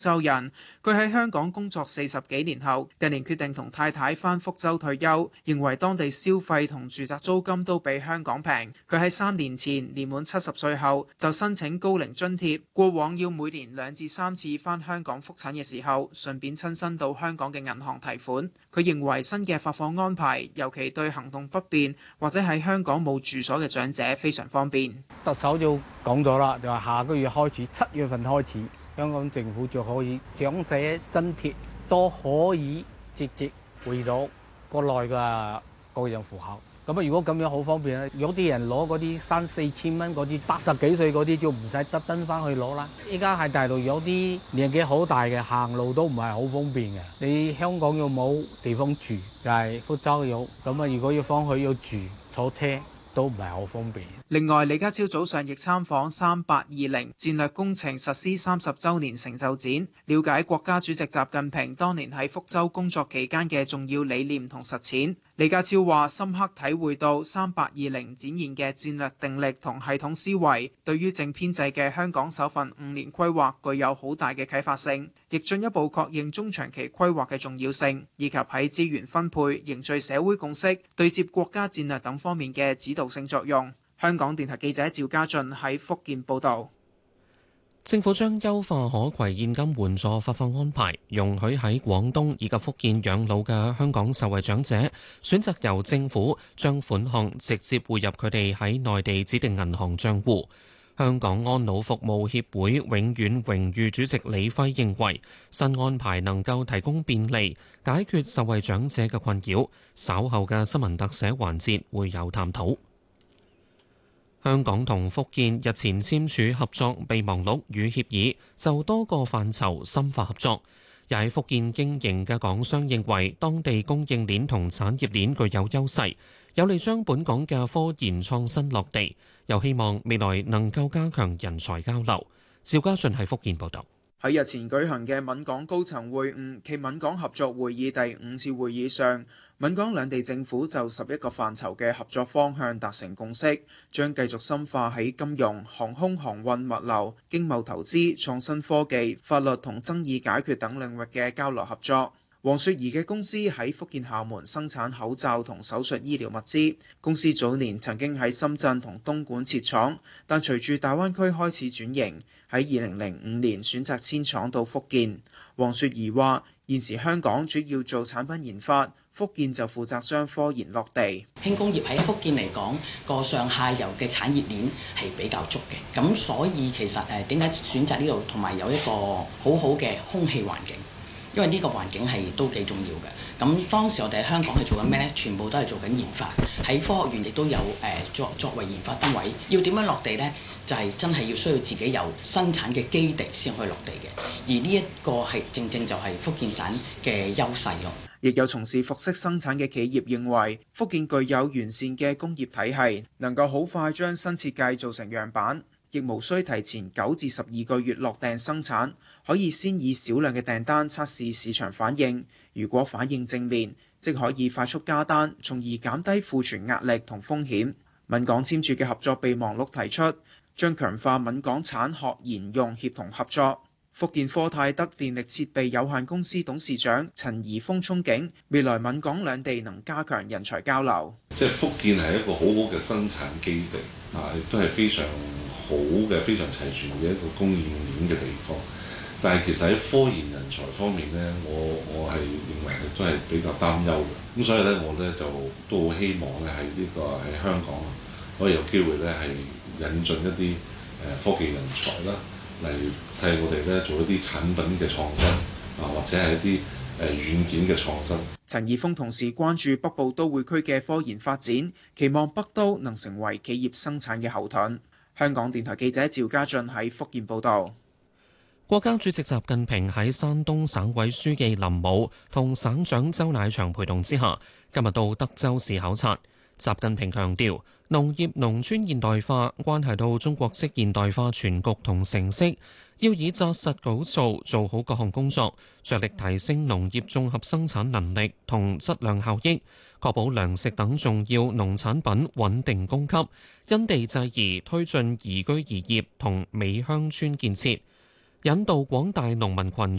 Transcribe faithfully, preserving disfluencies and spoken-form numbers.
州人，佢喺香港工作四十幾年後，近年決定同太太返福州退休，認為當地消費同住宅租金都比香港平。佢喺三年前年滿七十歲後就申請高齡津貼，過往要每年兩至三次返香港覆診嘅時候，順便親身到香港嘅銀行提款。佢認為新嘅發放安排，尤其對行動不便或者喺香港冇住所嘅長者非常方便。 特首就講咗啦，就話下個月開始，七月份開始。香港政府就可以長者津貼都可以直接回到國內嘅個人戶口。咁啊，如果咁樣好方便咧，有啲人攞嗰啲三四千蚊嗰啲八十幾歲嗰啲就唔使特登翻去攞啦。依家喺大陸有啲年紀好大嘅，行路都唔係好方便嘅。你香港又冇地方住，就係福州有。咁啊，如果要翻去要住坐車，都唔係好方便。 另外，李家超早上亦參訪三八二零戰略工程實施三十週年成就展，了解國家主席習近平當年喺福州工作期間嘅重要理念同實踐。李家超話：深刻體會到三八二零展現嘅戰略定力同系統思維，對於正編制嘅香港首份五年規劃具有好大嘅啟發性，亦進一步確認中長期規劃嘅重要性，以及喺資源分配、凝聚社會共識、對接國家戰略等方面嘅指導性作用。香港電台記者趙家俊喺福建報道。 政府將優化可攜現金援助發放安排，容許喺廣東以及福建養老嘅香港受惠長者選擇由政府將款項直接匯入佢哋喺內地指定銀行帳戶。香港安老服務協會永遠榮譽主席李輝認為，新安排能夠提供便利，解決受惠長者嘅困擾。稍後嘅新聞特寫環節會有探討。香港同福建日前簽署合作備忘錄與協議，就多個範疇深化合作。又喺福建經營嘅港商認為，當地供應鏈同產業鏈具有優勢，有利將本港嘅科研創新落地。又希望未來能夠加強人才交流。趙家俊喺福建報道。 喺日前舉行嘅閩港高層會晤暨閩港合作會議第五次會議上，閩港兩地政府就十一個範疇嘅合作方向達成共識，將繼續深化喺金融、航空航運物流、經貿投資、創新科技、法律同爭議解決等領域嘅交流合作。黃雪兒嘅公司喺福建廈門生產口罩同手術醫療物資，公司早年曾經喺深圳同東莞設廠，但隨住大灣區開始轉型，喺二零零五年選擇遷廠到福建。黃雪兒話：現時香港主要做產品研發，福建就負責將科研落地。 輕工業喺福建嚟講，個上下游嘅產業鏈係比較足嘅，咁所以其實誒點解選擇呢度，同埋有一個好好嘅空氣環境。因為呢個環境係都幾重要嘅。咁當時我哋喺香港係做緊咩呢？全部都係做緊研發，喺科學園亦都有誒、呃、作作為研發單位。要點樣落地呢？就係、是、真係要需要自己有生產嘅基地先可以落地嘅。而呢一個係正正就係福建省嘅優勢咯。 亦有從事服飾生產嘅企業認為，福建具有完善嘅工業體系，能夠好快將新設計做成樣板，亦無需提前九至十二個月落訂生產。可以先以少量嘅訂單測試市場反應，如果反應正面，即可以快速加單，從而減低庫存壓力同風險。閩港簽署嘅合作備忘錄提出，將強化閩港產學研用協同合作。福建科泰德電力設備有限公司董事長陳怡峰憧憬，未來閩港兩地能加強人才交流。 即係福建係一個好好嘅生產基地，啊，亦都係非常好嘅、非常齊全嘅一個供應鏈嘅地方。但係其實喺科研人才方面呢，我我係認為係都係比較擔憂嘅。咁所以咧，我咧就都好希望咧喺呢個喺香港可以有機會咧係引進一啲誒科技人才啦，嚟替我哋咧做一啲產品嘅創新啊，或者係一啲誒軟件嘅創新。 陳義峰同時關注北部都會區嘅科研發展，期望北都能成為企業生產嘅後盾。香港電台記者趙家俊喺福建報導。 國家主席習近平喺山東省委書記林武同省長周乃祥陪同之下，今日到德州市考察。習近平強調，農業農村現代化關係到中國式現代化全局同成色，要以紮實舉措做好各項工作，着力提升農業綜合生產能力同質量效益，確保糧食等重要農產品穩定供給，因地制宜推進宜居宜業同美鄉村建設。 引導廣大農民群